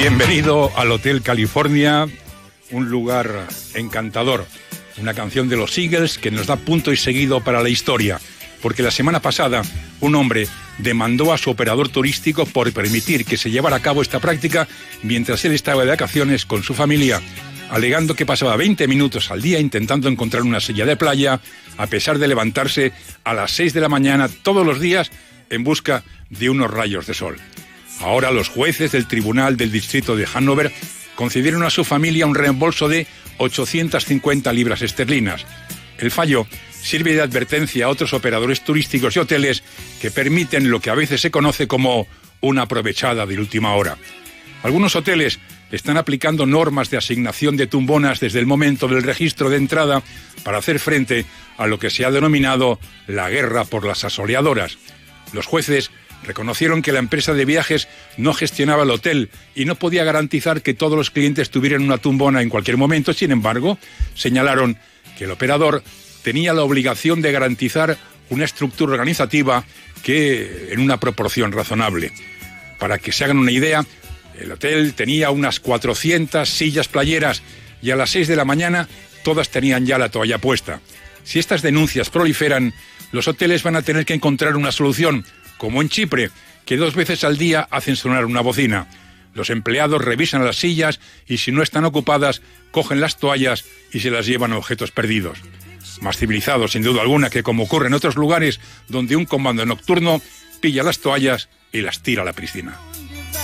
Bienvenido al Hotel California, un lugar encantador. Una canción de los Eagles que nos da punto y seguido para la historia. Porque la semana pasada un hombre demandó a su operador turístico por permitir que se llevara a cabo esta práctica mientras él estaba de vacaciones con su familia, alegando que pasaba 20 minutos al día intentando encontrar una silla de playa, a pesar de levantarse a las 6 de la mañana todos los días en busca de unos rayos de sol. Ahora los jueces del Tribunal del Distrito de Hannover concedieron a su familia un reembolso de 850 libras esterlinas. El fallo sirve de advertencia a otros operadores turísticos y hoteles que permiten lo que a veces se conoce como una aprovechada de última hora. Algunos hoteles están aplicando normas de asignación de tumbonas desde el momento del registro de entrada para hacer frente a lo que se ha denominado la guerra por las asoleadoras. Los jueces reconocieron que la empresa de viajes no gestionaba el hotel y no podía garantizar que todos los clientes tuvieran una tumbona en cualquier momento. Sin embargo, señalaron que el operador tenía la obligación de garantizar una estructura organizativa que en una proporción razonable. Para que se hagan una idea, el hotel tenía unas 400 sillas playeras y a las 6 de la mañana todas tenían ya la toalla puesta. Si estas denuncias proliferan, los hoteles van a tener que encontrar una solución, como en Chipre, que 2 veces al día hacen sonar una bocina. Los empleados revisan las sillas y si no están ocupadas, cogen las toallas y se las llevan a objetos perdidos. Más civilizado, sin duda alguna, que como ocurre en otros lugares donde un comando nocturno pilla las toallas y las tira a la piscina.